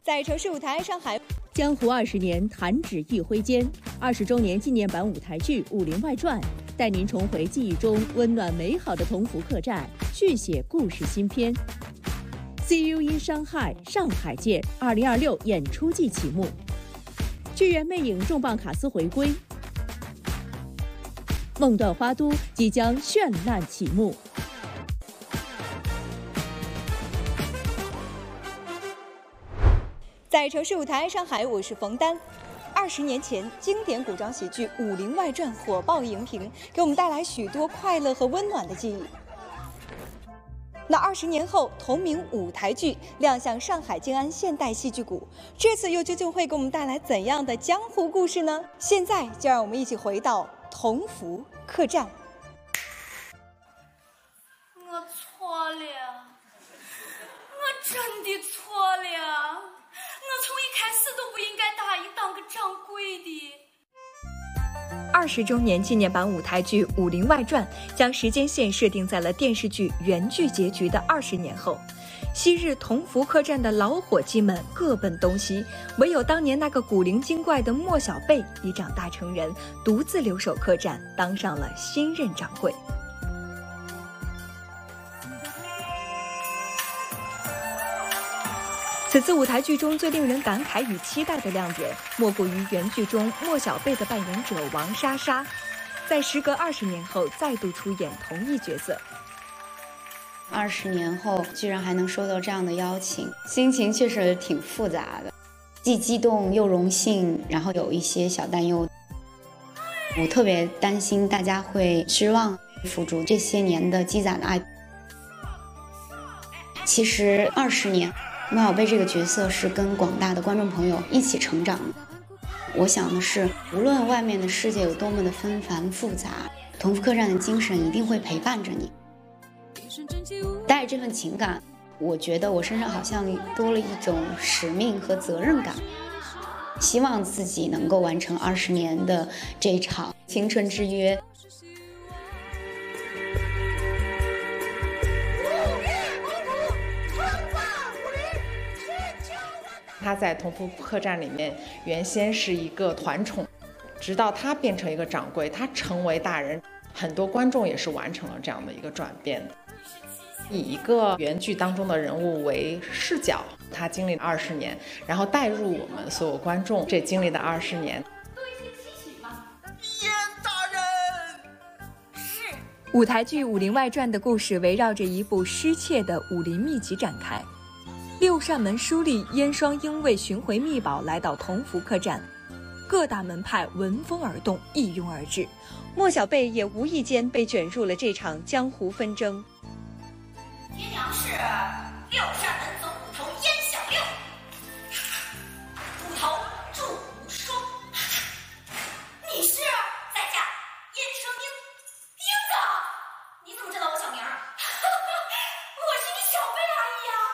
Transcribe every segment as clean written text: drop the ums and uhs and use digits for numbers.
在城市舞台上海， 江湖20年，弹指一挥间。20周年纪念版舞台剧《武林外传》，带您重回记忆中温暖美好的同福客栈，续写故事新篇。See you in Shanghai， 上海见！2026演出季启幕，剧院魅影重磅卡司回归，梦断花都即将绚烂启幕。 在城市舞台上海，我是冯丹。20年前，经典古装喜剧《武林外传》火爆荧屏，给我们带来许多快乐和温暖的记忆。那20年后，同名舞台剧亮相上海静安现代戏剧谷，这次又究竟会给我们带来怎样的江湖故事呢？现在就让我们一起回到同福客栈。 我错了，我真的错了。我从一开始都不应该答应当个掌柜的。 20周年纪念版舞台剧《武林外传》将时间线设定在了电视剧原剧结局的20年后。昔日同福客栈的老伙计们各奔东西，唯有当年那个古灵精怪的莫小贝已长大成人，独自留守客栈，当上了新任掌柜。此次舞台剧中最令人感慨与期待的亮点，莫过于原剧中莫小贝的扮演者王莎莎，在时隔20年后再度出演同一角色。 20年后居然还能收到这样的邀请，心情确实挺复杂的，既激动又荣幸，然后有一些小担忧。我特别担心大家会失望，付出这些年的积攒的爱。其实20年。莫小贝这个角色是跟广大的观众朋友一起成长的。我想的是，无论外面的世界有多么的纷繁复杂，同福客栈的精神一定会陪伴着你。带着这份情感，我觉得我身上好像多了一种使命和责任感，希望自己能够完成20年的这场青春之约。 他在同福客栈里面原先是一个团宠，直到他变成一个掌柜，他成为大人，很多观众也是完成了这样的一个转变的。以一个原剧当中的人物为视角，他经历了20年，然后带入我们所有观众这经历的20年。 燕大人，是舞台剧《武林外传》的故事围绕着一部失窃的武林秘籍展开。六扇门书吏燕双鹰为寻回秘宝来到同福客栈，各大门派闻风而动，一拥而至。莫小贝也无意间被卷入了这场江湖纷争。 爹娘是六扇门总捕头燕小六，捕头祝无双。你是在下燕双鹰，鹰子，你怎么知道我小名啊？我是你小贝阿姨呀。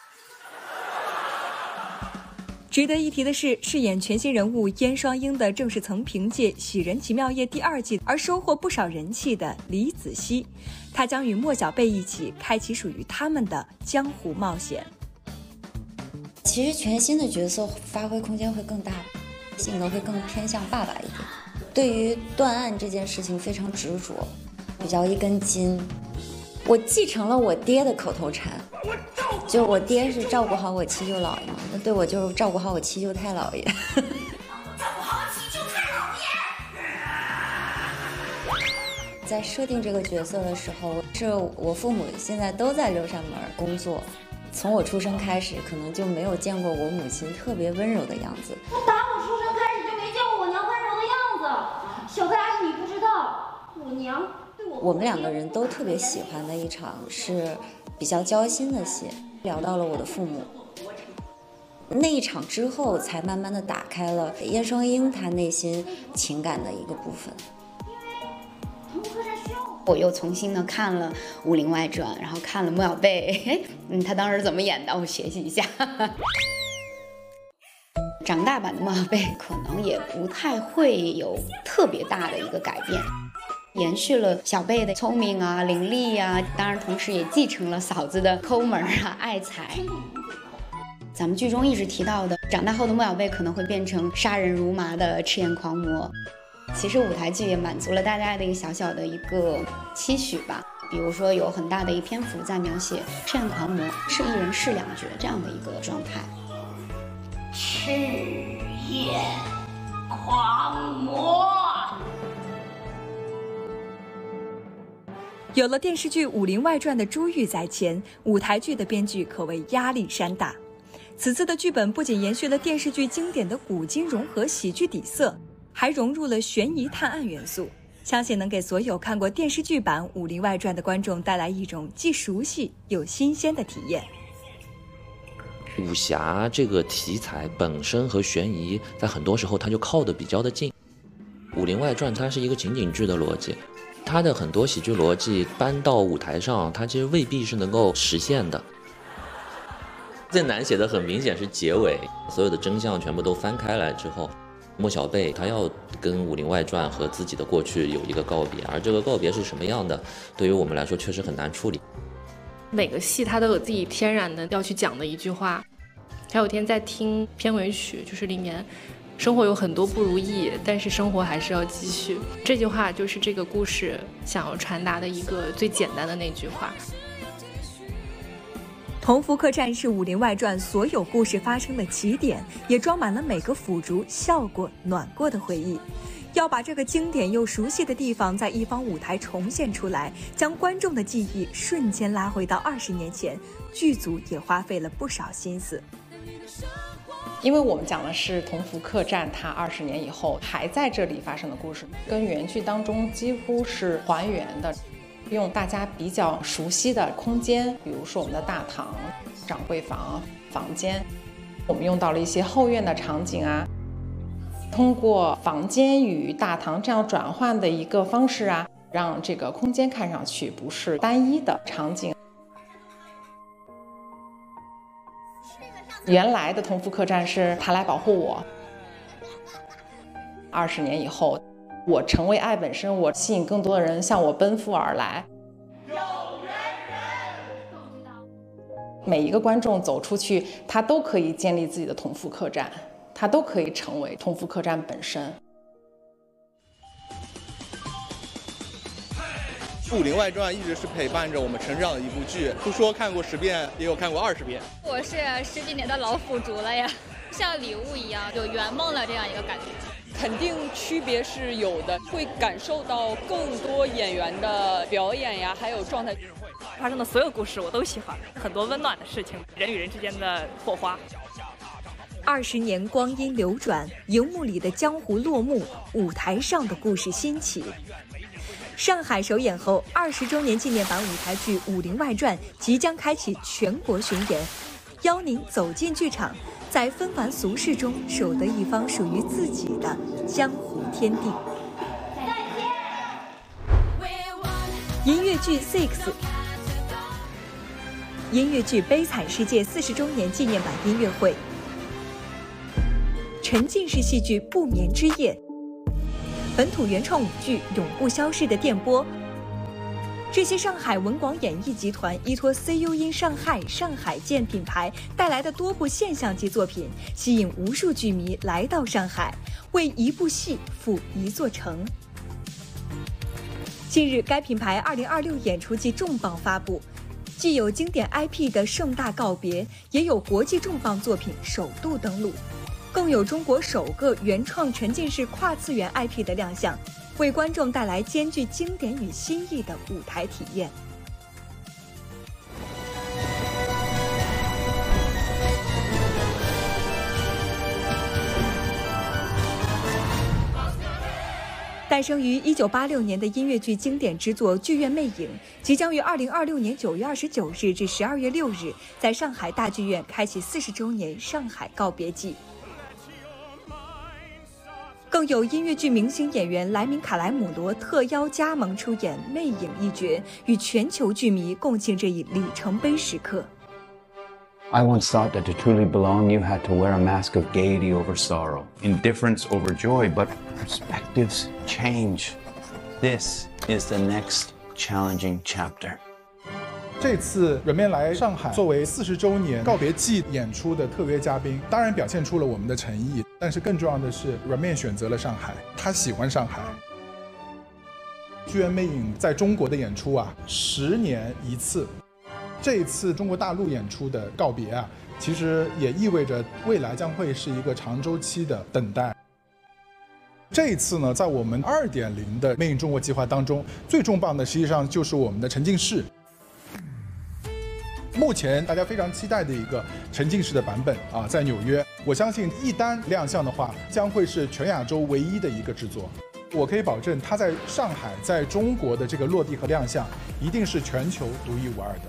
值得一提的是，饰演全新人物燕双鹰的正是曾凭借《喜人奇妙夜》第2季而收获不少人气的李子熙，他将与莫小贝一起开启属于他们的江湖冒险。 其实全新的角色发挥空间会更大，性格会更偏向爸爸一点，对于断案这件事情非常执着，比较一根筋。我继承了我爹的口头禅，就我爹是照顾好我七舅姥爷嘛，那对我就是照顾好我七舅太姥爷。 照顾好我七舅太姥爷。 在设定这个角色的时候，是我父母现在都在六扇门工作，从我出生开始，可能就没有见过我母亲特别温柔的样子。 我打我出生开始就没见过我娘温柔的样子。小贝阿姨，你不知道，我娘。 我们2个人都特别喜欢的一场是比较交心的戏，聊到了我的父母。那一场之后，才慢慢的打开了燕双鹰他内心情感的一个部分。 我又重新的看了《武林外传》，然后看了莫小贝，他当时怎么演的，我学习一下。长大版的莫小贝可能也不太会有特别大的一个改变。延续了小贝的聪明啊、伶俐啊，当然同时也继承了嫂子的抠门啊、爱财。 咱们剧中一直提到的，长大后的莫小贝可能会变成杀人如麻的赤焰狂魔。其实舞台剧也满足了大家的一个小小的一个期许吧。比如说有很大的一篇幅在描写赤焰狂魔是一人饰两角这样的一个状态。 赤焰狂魔。 有了电视剧《武林外传》的珠玉在前，舞台剧的编剧可谓压力山大。此次的剧本不仅延续了电视剧经典的古今融合喜剧底色，还融入了悬疑探案元素，相信能给所有看过电视剧版《武林外传》的观众带来一种既熟悉又新鲜的体验。 武侠这个题材本身和悬疑在很多时候它就靠得比较的近，《武林外传》它是一个情景剧的逻辑，它的很多喜剧逻辑搬到舞台上，它其实未必是能够实现的。最难写的很明显是结尾，所有的真相全部都翻开来之后，莫小贝他要跟《武林外传》和自己的过去有一个告别，而这个告别是什么样的，对于我们来说确实很难处理。 每个戏它都有自己天然的要去讲的一句话。还有天在听片尾曲，就是里面生活有很多不如意，但是生活还是要继续，这句话就是这个故事想要传达的一个最简单的那句话。 同福客栈是《武林外传》所有故事发生的起点，也装满了每个腐竹笑过暖过的回忆。要把这个经典又熟悉的地方在一方舞台重现出来，将观众的记忆瞬间拉回到20年前，剧组也花费了不少心思。 因为我们讲的是同福客栈它20年以后还在这里发生的故事，跟原剧当中几乎是还原的，用大家比较熟悉的空间，比如说我们的大堂、掌柜房、房间，我们用到了一些后院的场景啊，通过房间与大堂这样转换的一个方式啊，让这个空间看上去不是单一的场景。原来的同福客栈是他来保护我，20年以后我成为爱本身，我吸引更多的人向我奔赴而来。每一个观众走出去，他都可以建立自己的同福客栈，他都可以成为同福客栈本身。 《武林外传》一直是陪伴着我们成长的一部剧，不说看过10遍，也有看过20遍。 我是10几年的老腐竹了呀，像礼物一样，有圆梦了这样一个感觉。 肯定区别是有的，会感受到更多演员的表演呀，还有状态。 发生的所有故事我都喜欢，很多温暖的事情，人与人之间的火花。 20年光阴流转，荧幕里的江湖落幕，舞台上的故事兴起。上海首演后20周年纪念版舞台剧《武林外传》即将开启全国巡演，邀您走进剧场，在纷繁俗世中守得一方属于自己的江湖天地。音乐剧 Six， 音乐剧《悲惨世界》40周年纪念版音乐会，沉浸式戏剧《不眠之夜》，本土原创舞剧《永不消逝的电波》。这些上海文广演艺集团依托 CU in 上海、上海见品牌带来的多部现象级作品，吸引无数剧迷来到上海，为一部戏赴一座城。近日，该品牌2026演出季重磅发布，既有经典 IP 的盛大告别，也有国际重磅作品首度登陆，更有中国首个原创沉浸式跨次元 IP 的亮相，为观众带来兼具经典与新意的舞台体验。诞生于1986年的音乐剧经典之作《剧院魅影》，即将于2026年9月29日至12月6日在上海大剧院开启40周年上海告别季。更有音乐剧明星演员莱明卡莱姆罗特邀加盟出演《魅影》一角，与全球剧迷共庆这一里程碑时刻。 I once thought that to truly belong, you had to wear a mask of gaiety over sorrow, indifference over joy, but perspectives change. This is the next challenging chapter. 这次软面来上海作为40周年告别季演出的特约嘉宾，当然表现出了我们的诚意，但是更重要的是软面选择了上海，他喜欢上海。剧院魅影在中国的演出啊，10年一次，这一次中国大陆演出的告别啊，其实也意味着未来将会是一个长周期的等待。这一次呢，在我们2.0的魅影中国计划当中，最重磅的实际上就是我们的沉浸式。目前大家非常期待的一个沉浸式的版本啊，在纽约，我相信一旦亮相的话，将会是全亚洲唯一的一个制作。我可以保证，它在上海、在中国的这个落地和亮相，一定是全球独一无二的。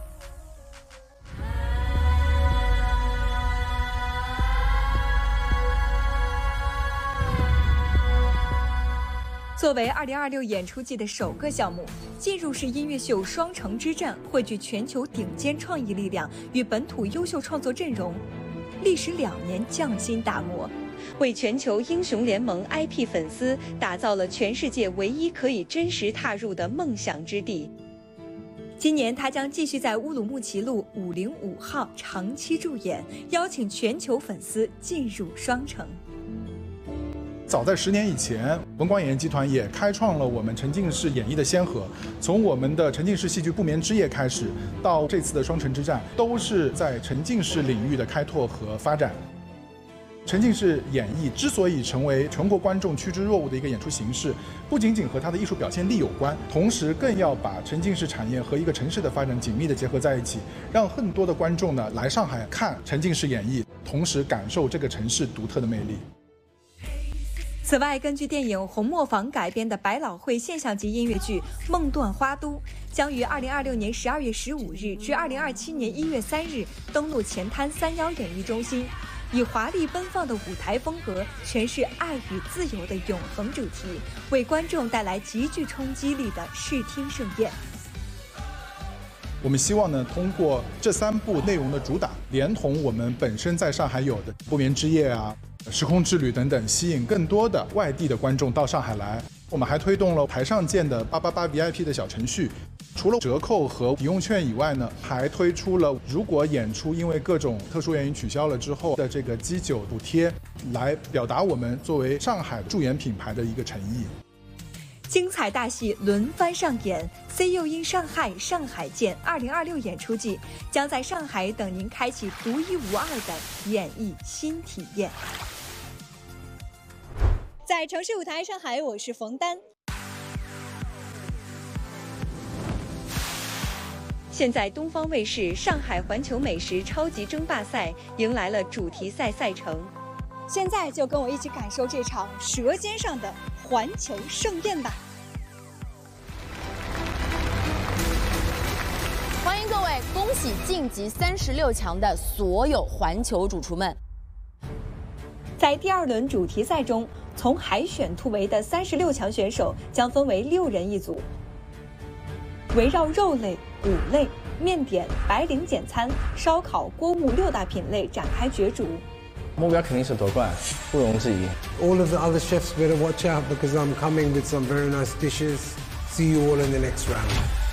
作为2026演出季的首个项目，进入式音乐秀双城之战汇聚全球顶尖创意力量与本土优秀创作阵容，历时2年匠心打磨，为全球英雄联盟 IP 粉丝打造了全世界唯一可以真实踏入的梦想之地。今年他将继续在乌鲁木齐路505号长期驻演，邀请全球粉丝进入双城。 早在10年以前，文广演艺集团也开创了我们沉浸式演绎的先河。从我们的沉浸式戏剧《不眠之夜》开始，到这次的双城之战，都是在沉浸式领域的开拓和发展。沉浸式演绎之所以成为全国观众趋之若鹜的一个演出形式，不仅仅和它的艺术表现力有关，同时更要把沉浸式产业和一个城市的发展紧密地结合在一起，让更多的观众呢来上海看沉浸式演绎，同时感受这个城市独特的魅力。 此外，根据电影《红磨坊》改编的百老汇现象级音乐剧《梦断花都》将于2026年12月15日至2027年1月3日登陆前滩311演艺中心，以华丽奔放的舞台风格诠释爱与自由的永恒主题，为观众带来极具冲击力的视听盛宴。 我们希望呢，通过这3部内容的主打，连同我们本身在上海有的《不眠之夜》啊、时空之旅等等，吸引更多的外地的观众到上海来。我们还推动了台上见的888 VIP 的小程序，除了折扣和抵用券以外呢，还推出了如果演出因为各种特殊原因取消了之后的这个基酒补贴，来表达我们作为上海驻演品牌的一个诚意。 精彩大戏轮番上演 ，See You in 上海，上海见2026演出季将在上海等您开启独一无二的演艺新体验。在城市舞台上海，我是冯丹。现在东方卫视上海环球美食超级争霸赛迎来了主题赛赛程，现在就跟我一起感受这场舌尖上的环球盛宴吧！ 欢迎各位，恭喜晋级36强的所有环球主厨们！ 在第2轮主题赛中，从海选突围的36强选手将分为6人一组，围绕肉类、谷类、面点、白领简餐、烧烤、锅物6大品类展开角逐。 目标肯定是夺冠，毋庸置疑。 All of the other chefs better watch out because I'm coming with some very nice dishes. See you all in the next round.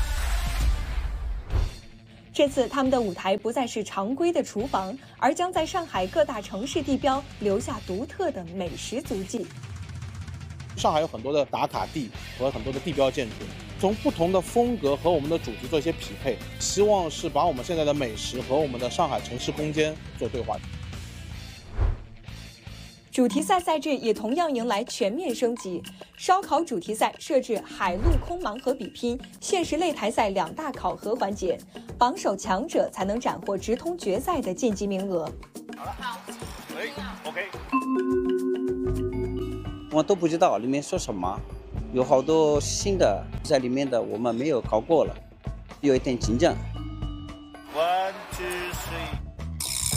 这次他们的舞台不再是常规的厨房，而将在上海各大城市地标留下独特的美食足迹。 上海有很多的打卡地和很多的地标建筑，从不同的风格和我们的主题做一些匹配，希望是把我们现在的美食和我们的上海城市空间做对话。 主题赛赛制也同样迎来全面升级，烧烤主题赛设置海陆空盲盒比拼、限时擂台赛2大考核环节，榜首强者才能斩获直通决赛的晋级名额。 好了，OK。 我都不知道里面说什么，有好多新的在里面的我们没有考过了，有一点紧张。 1、2、3。